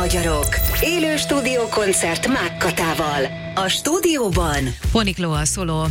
magyarok. Élő stúdiókoncert Mák Katával. A stúdióban Ponikló a szóló,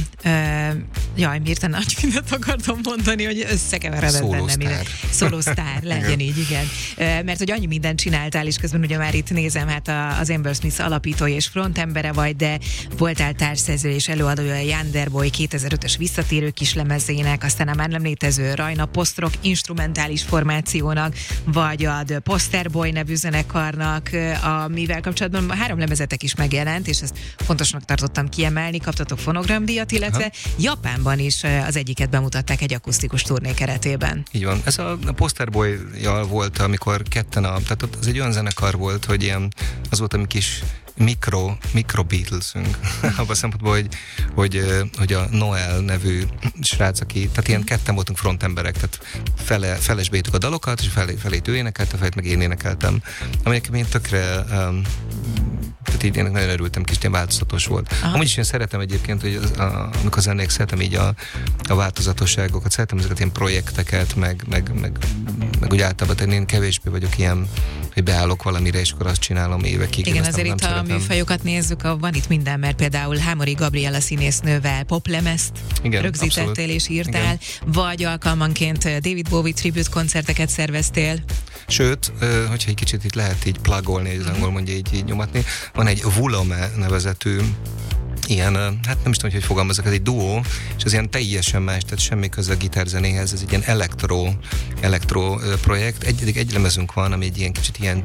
miért nagy mindent akartam mondani, hogy összekeveredett bennem minden. Szólósztár, legyen így, igen. Mert hogy annyi mindent csináltál, és közben ugye már itt nézem, hát az Amber Smith alapítója és frontembere vagy, de voltál társszerző és előadója a Yanderboy 2005-ös visszatérő kislemezének, aztán a már nem létező Rajna post-rock instrumentális formációnak, vagy a The Posterboy nevű zenekarnak, amivel kapcsolatban 3 lemezetek is megjelent, és ezt fontosnak tartottam kiemelni, kaptatok fonogramdíjat, illetve Japánban is az egyiket bemutatták egy akusztikus turné keretében. Így van. Ez a Posterboy-jal volt, amikor ketten tehát az egy olyan zenekar volt, hogy ilyen, az volt a mi kis mikro Beatlesünk. Abban a szempontból, hogy a Noel nevű srác, tehát ilyen ketten voltunk frontemberek, tehát felesbétük a dalokat, és felét ő énekelte, felét meg én énekeltem. Amelyek én tökre tehát így én nagyon örültem, kis ilyen változatos volt. Amúgy is én szeretem egyébként, hogy amikor zenék, szeretem így a változatosságokat, szeretem ezeket ilyen projekteket, meg úgy általában én kevésbé vagyok ilyen, hogy beállok valamire, és akkor azt csinálom évekig. Igen, azért itt a műfajokat nézzük, van itt minden, mert például Hámori Gabriella színésznővel poplemezt rögzítettél és írtál, igen. Vagy alkalmanként David Bowie tribute koncerteket szerveztél. Sőt, hogyha egy kicsit itt lehet így plugolni, az angol mondja így nyomatni, van egy Vulome nevezetű ilyen, hát nem is tudom, hogy fogalmazok, ez egy duó, és ez ilyen teljesen más, tehát semmi köze a gitárzenéhez, ez egy ilyen elektro projekt. Egy lemezünk van, ami egy ilyen kicsit ilyen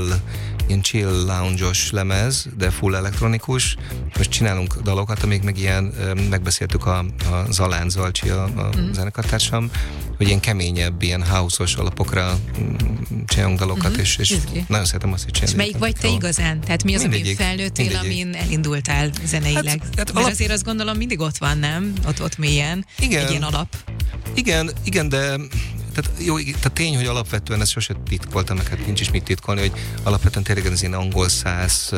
chill lounge-os lemez, de full elektronikus. Most csinálunk dalokat, amik meg ilyen, megbeszéltük a Zalán Zalcsi, a zenekartársam, hogy ilyen keményebb, ilyen house-os alapokra csinálunk dalokat, és nagyon szeretem azt, hogy csinálni. És melyik vagy te igazán? Tehát mi az, amin felnőttél, amin elindultál zeneileg? Hát mert azért azt gondolom mindig ott van, nem? Ott mélyen. Igen. Egy ilyen alap. Igen, de tehát tény, hogy alapvetően ez sose titkoltam, meg hát nincs is mit titkolni, hogy alapvetően tényleg az én angol száz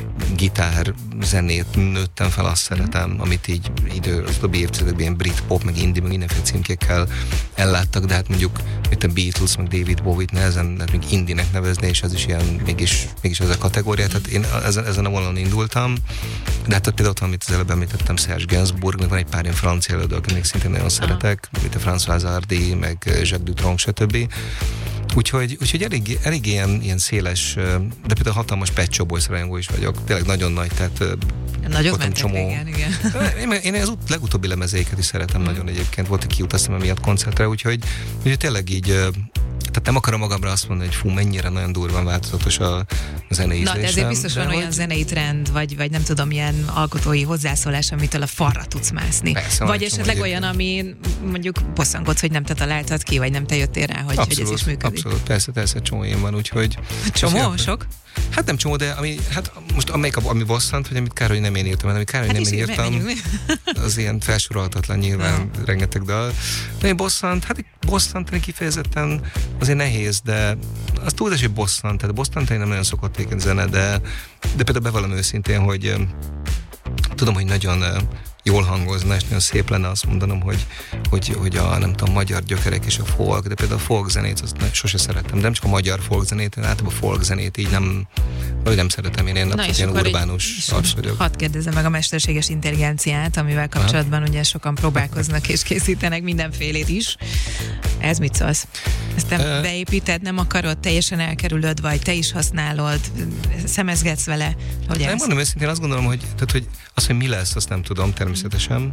gitár zenét nőttem fel, azt szeretem, amit így az utóbbi évtizedekben ilyen brit pop, meg indie, meg mindenféle címkékkel elláttak, de hát mondjuk itt a Beatles, meg David Bowie-t nehezen lehet még indie-nek nevezni, és az is ilyen mégis ez a kategória, tehát én ezen a vonalon indultam, de hát például ott van, amit az előbb említettem, Serge Gainsbourg, meg van egy pár ilyen francia előadó, akik még szintén nagyon szeretek, mint a François Hardy, meg Jacques Dutronc, stb. Úgyhogy elég ilyen széles, de például hatalmas Pet Shop Boys rajongó is vagyok. Tényleg nagyon nagy, tehát nagyobb mentek, igen. Én az legutóbbi lemezeiket is szeretem nagyon egyébként. Volt, hogy kiutaztam emiatt koncertre, úgyhogy tényleg így tehát nem akarom magamra azt mondani, hogy mennyire nagyon durván változatos a zenei ízlésem. Na, de ezért biztos van olyan zenei trend, vagy nem tudom, ilyen alkotói hozzászólás, amitől a falra tudsz mászni. Persze, vagy esetleg olyan, ami mondjuk bosszankodsz, hogy nem te találtad ki, vagy nem te jöttél rá, hogy ez is működik. Abszolút, persze, csomó ilyen van, úgyhogy... Csomó? Sok? Hát nem csomó, de most ami bosszant, hogy amit kár, hogy nem én írtam, amit kár, hogy nem én írtam, az ilyen felsorolhatatlan nyilván rengeteg dal. De én bosszantani kifejezetten azért nehéz, de az túlzás, hogy bosszant, tehát bosszantani nem nagyon szokott téken zene, de például bevallom őszintén, hogy tudom, hogy nagyon jól hangozna, és nagyon szép lenne azt mondanom, hogy a nem tudom, magyar gyökerek és a folk, de például a folk zenét azt sose szerettem, de nem csak a magyar folk zenét, én általában a folk zenét így nem szeretem, én ilyen urbánus arc vagyok. Hadd kérdezzem meg a mesterséges intelligenciát, amivel kapcsolatban ugye sokan próbálkoznak és készítenek mindenfélét is. Ez mit szólsz? Ezt te beépíted, nem akarod, teljesen elkerülöd, vagy te is használod, szemezgetsz vele? Nem mondom őszintén, azt gondolom, hogy az, hogy mi lesz, azt nem tudom természetesen.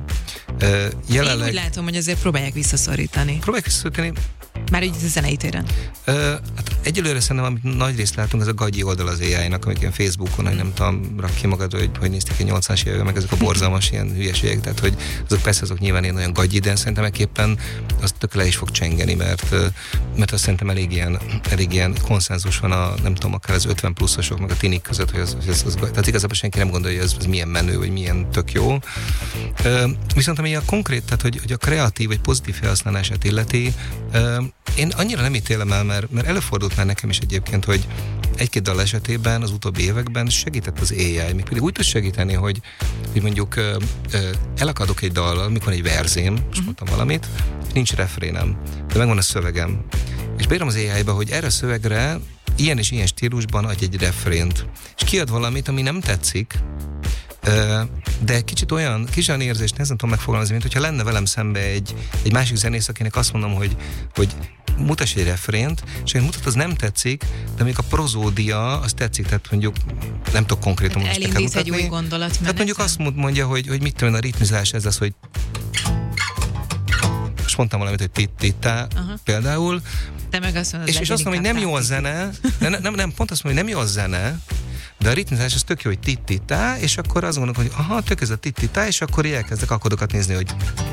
Én úgy látom, hogy azért próbálják visszaszorítani. Már így a zenei téren. Hát egyelőre szerintem, amit nagy részt látunk, ez a gagyi oldal az AI-nak, amik ilyen Facebookon, hogy nem tudom, rak ki magad, hogy nézték egy 80-as években, meg ezek a borzalmas ilyen hülyeségek, tehát hogy azok nyilván ilyen olyan gagyi, de szerintem ekképpen az tök le is fog csengeni, mert azt szerintem elég ilyen konszenzus van nem tudom, akár az 50 pluszosok, meg a tinik között, hogy tehát igazából senki nem gondolja, hogy ez milyen menő, vagy milyen tök jó. Viszont ami a konkrét, tehát hogy a kreatív vagy pozitív felhasználását illeti, én annyira nem ítélem el, mert előfordult már nekem is egyébként, hogy egy-két dal esetében az utóbbi években segített az AI, még pedig úgy tud segíteni, hogy mondjuk elakadok egy dallal, mikor egy verzém, és mondtam valamit, nincs refrénem, de megvan a szövegem. És beírom az AI-ba, hogy erre a szövegre ilyen és ilyen stílusban adj egy refrént. És kiad valamit, ami nem tetszik, de kicsit olyan érzést nehezen tudom megfogalmazni, mint hogyha lenne velem szembe egy másik zenész, akinek azt mondom, hogy mutass egy refrént, és én mutat, az nem tetszik, de még a prozódia, az tetszik, tehát mondjuk nem tudok konkrétan most neked mutatni. Elindít egy új gondolat. Tehát mondjuk azt mondja, hogy mit tudom, a ritmizás ez az, hogy most mondtam valamit, hogy tittá például. Te meg azt mondod, és azt mondom, hogy nem jó a zene, nem, pont azt mondom, hogy nem jó a zene, de a ritmizás az tök jó, hogy tittá, és akkor azt gondolok, hogy tök ez a tittá, és akkor elkezdek akkordokat nézni, hogy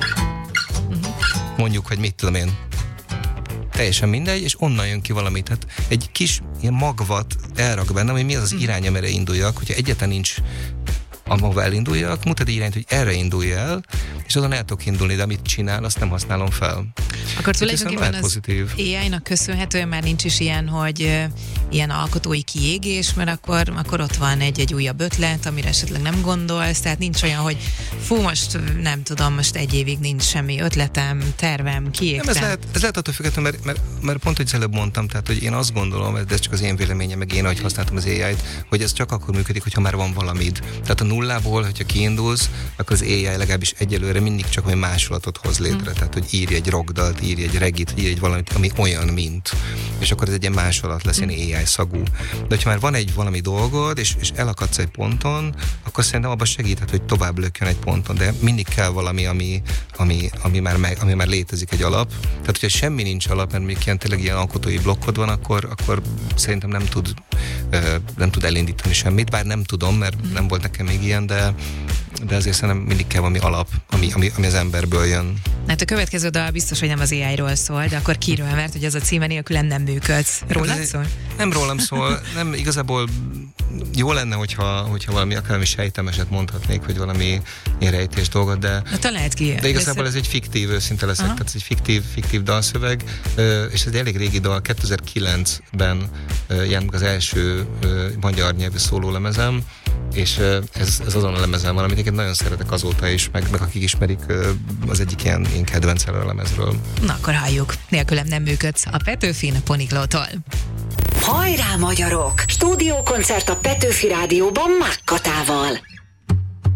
mondjuk, hogy mit tudom én. Teljesen mindegy, és onnan jön ki valami. Tehát egy kis ilyen magvat elrak bennem, hogy mi az az irány, amire induljak, hogyha egyáltalán nincs ahova elinduljak, mutat egy irányt, hogy erre indulj el, és azon el tudok indulni, de amit csinál, azt nem használom fel. Akkor tulajdonképpen az AI-nak köszönhetően már nincs is ilyen, hogy ilyen alkotói kiégés, mert akkor ott van egy újabb ötlet, amire esetleg nem gondolsz, tehát nincs olyan, hogy most nem tudom, most egy évig nincs semmi ötletem, tervem, kiégtem. Nem, ez lehet attól függetlenül, mert pont, hogy előbb mondtam, tehát, hogy én azt gondolom, de ez csak az én véleményem, meg én, ahogy használtam az AI-t, hogy ez csak akkor működik, hogyha már van valamid. Tehát a nullából, hogyha kiindulsz, akkor az AI legalábbis egyelőre mindig csak olyan másolatot hoz létre. Tehát, hogy írj egy rockdalt, írj egy regit, írj egy valamit, ami olyan, mint. És akkor ez egy ilyen másolat lesz, ilyen AI szagú. De ha már van egy valami dolgod, és elakadsz egy ponton, akkor szerintem abban segíthet, hogy tovább lökjön egy ponton. De mindig kell valami, ami már létezik, egy alap. Tehát, hogyha semmi nincs alap, mert még tényleg ilyen alkotói blokkod van, akkor szerintem nem tud elindítani semmit. Bár nem tudom, mert nem volt nekem még ilyen, de azért szerintem mindig kell valami alap, ami az emberből jön. Hát a következő dal biztos, hogy nem az AI-ról szól, de akkor kiről, mert hogy az a címe nélkül nem működsz. Rólad szól? Nem rólam szól, nem igazából jó lenne, hogyha valami akármi sejtemeset mondhatnék, hogy valami ilyen rejtés dolgot, de találd ki. De igazából ez egy fiktív, őszinte leszek, tehát ez egy fiktív dalszöveg, és ez egy elég régi dal, 2009-ben jelent meg az első magyar nyelvű szólólemezem, és ez azon a lemezen van, amit én nagyon szeretek azóta is, meg akik ismerik, az egyik ilyen kedvenc a lemezről. Na akkor halljuk, nélkülem nem működsz, a Petőfin Poniklótól. Hajrá magyarok! Stúdiókoncert a Petőfi Rádióban Mág Katával.